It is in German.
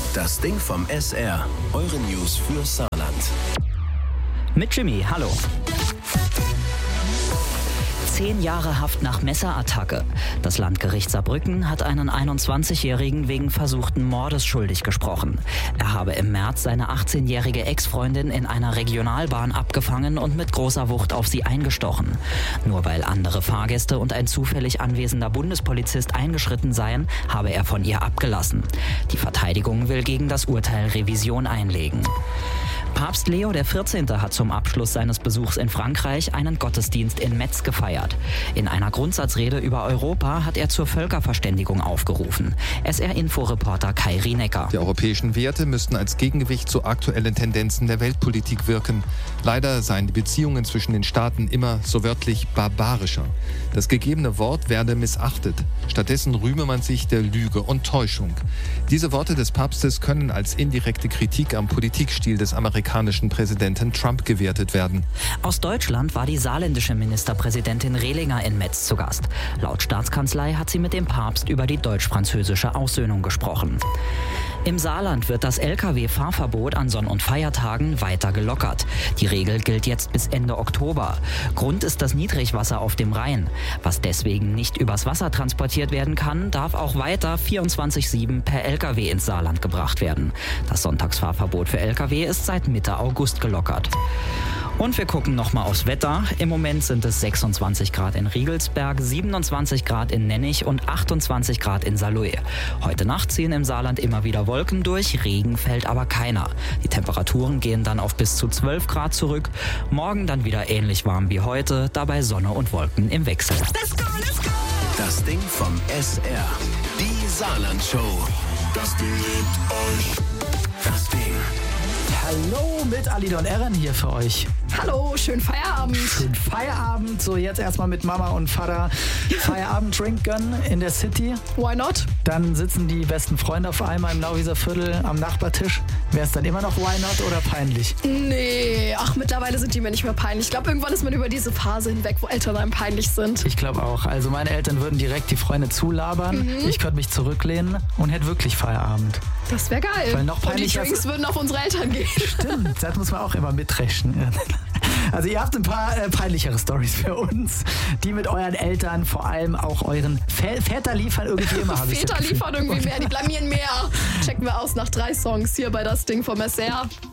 Das Ding vom SR. Eure News für Saarland. Mit Jimmy, hallo. 10 Jahre Haft nach Messerattacke. Das Landgericht Saarbrücken hat einen 21-Jährigen wegen versuchten Mordes schuldig gesprochen. Er habe im März seine 18-jährige Ex-Freundin in einer Regionalbahn abgefangen und mit großer Wucht auf sie eingestochen. Nur weil andere Fahrgäste und ein zufällig anwesender Bundespolizist eingeschritten seien, habe er von ihr abgelassen. Die Verteidigung will gegen das Urteil Revision einlegen. Papst Leo XIV. Hat zum Abschluss seines Besuchs in Frankreich einen Gottesdienst in Metz gefeiert. In einer Grundsatzrede über Europa hat er zur Völkerverständigung aufgerufen. SR-Info-Reporter Kai Rienecker. Die europäischen Werte müssten als Gegengewicht zu aktuellen Tendenzen der Weltpolitik wirken. Leider seien die Beziehungen zwischen den Staaten immer so wörtlich barbarischer. Das gegebene Wort werde missachtet. Stattdessen rühme man sich der Lüge und Täuschung. Diese Worte des Papstes können als indirekte Kritik am Politikstil des amerikanischen Präsidenten Trump gewertet werden. Aus Deutschland war die saarländische Ministerpräsidentin Rehlinger in Metz zu Gast. Laut Staatskanzlei hat sie mit dem Papst über die deutsch-französische Aussöhnung gesprochen. Im Saarland wird das Lkw-Fahrverbot an Sonn- und Feiertagen weiter gelockert. Die Regel gilt jetzt bis Ende Oktober. Grund ist das Niedrigwasser auf dem Rhein. Was deswegen nicht übers Wasser transportiert werden kann, darf auch weiter 24/7 per Lkw ins Saarland gebracht werden. Das Sonntagsfahrverbot für Lkw ist seit Mitte August gelockert. Und wir gucken nochmal aufs Wetter. Im Moment sind es 26 Grad in Riegelsberg, 27 Grad in Nennig und 28 Grad in Saarlouis. Heute Nacht ziehen im Saarland immer wieder Wolken durch, Regen fällt aber keiner. Die Temperaturen gehen dann auf bis zu 12 Grad zurück. Morgen dann wieder ähnlich warm wie heute, dabei Sonne und Wolken im Wechsel. Let's go, let's go! Das Ding vom SR. Die Saarland-Show. Das Ding liebt euch. Das Ding. Hallo mit Alida und Erin hier für euch. Hallo, schönen Feierabend. Schönen Feierabend. So, jetzt erstmal mit Mama und Vater Feierabend-Drink gönnen in der City. Why not? Dann sitzen die besten Freunde auf einmal im Nauwieser Viertel am Nachbartisch. Wäre es dann immer noch why not oder peinlich? Nee, mittlerweile sind die mir nicht mehr peinlich. Ich glaube, irgendwann ist man über diese Phase hinweg, wo Eltern einem peinlich sind. Ich glaube auch. Also meine Eltern würden direkt die Freunde zulabern. Ich könnte mich zurücklehnen und hätte wirklich Feierabend. Das wäre geil. Weil noch und die peinlicher Drinks würden auf unsere Eltern gehen. Stimmt, das muss man auch immer mitrechnen. Also ihr habt ein paar peinlichere Storys für uns, die mit euren Eltern, vor allem auch euren Väter liefern irgendwie immer. Väter liefern irgendwie mehr, die blamieren mehr. Checken wir aus nach 3 Songs hier bei Das Ding vom SR.